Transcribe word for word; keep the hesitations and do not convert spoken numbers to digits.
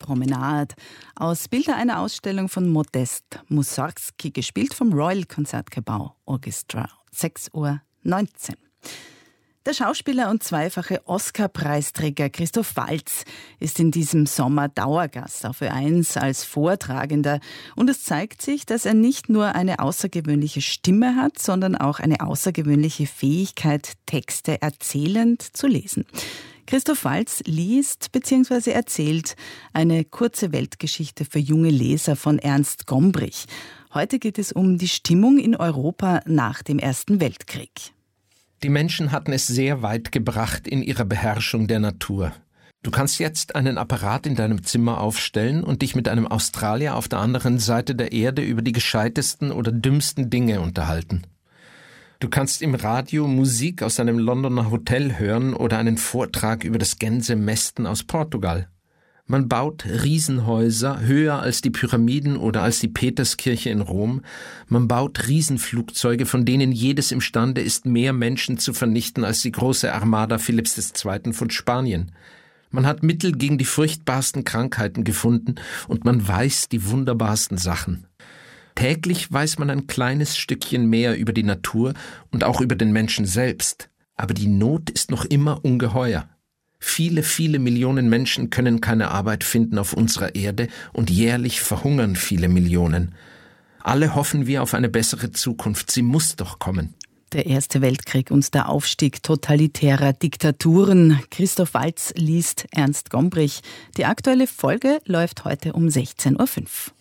Promenade aus Bilder einer Ausstellung von Modest Mussorgsky, gespielt vom Royal Concertgebouw Orchestra. sechs Uhr neunzehn. Der Schauspieler und zweifache Oscar-Preisträger Christoph Waltz ist in diesem Sommer Dauergast auf Ö eins als Vortragender. Und es zeigt sich, dass er nicht nur eine außergewöhnliche Stimme hat, sondern auch eine außergewöhnliche Fähigkeit, Texte erzählend zu lesen. Christoph Waltz liest bzw. erzählt eine kurze Weltgeschichte für junge Leser von Ernst Gombrich. Heute geht es um die Stimmung in Europa nach dem Ersten Weltkrieg. Die Menschen hatten es sehr weit gebracht in ihrer Beherrschung der Natur. Du kannst jetzt einen Apparat in deinem Zimmer aufstellen und dich mit einem Australier auf der anderen Seite der Erde über die gescheitesten oder dümmsten Dinge unterhalten. Du kannst im Radio Musik aus einem Londoner Hotel hören oder einen Vortrag über das Gänsemästen aus Portugal. Man baut Riesenhäuser höher als die Pyramiden oder als die Peterskirche in Rom. Man baut Riesenflugzeuge, von denen jedes imstande ist, mehr Menschen zu vernichten als die große Armada Philipps der Zweite von Spanien. Man hat Mittel gegen die furchtbarsten Krankheiten gefunden und man weiß die wunderbarsten Sachen. Täglich weiß man ein kleines Stückchen mehr über die Natur und auch über den Menschen selbst. Aber die Not ist noch immer ungeheuer. Viele, viele Millionen Menschen können keine Arbeit finden auf unserer Erde und jährlich verhungern viele Millionen. Alle hoffen wir auf eine bessere Zukunft. Sie muss doch kommen. Der Erste Weltkrieg und der Aufstieg totalitärer Diktaturen. Christoph Waltz liest Ernst Gombrich. Die aktuelle Folge läuft heute um sechzehn Uhr fünf.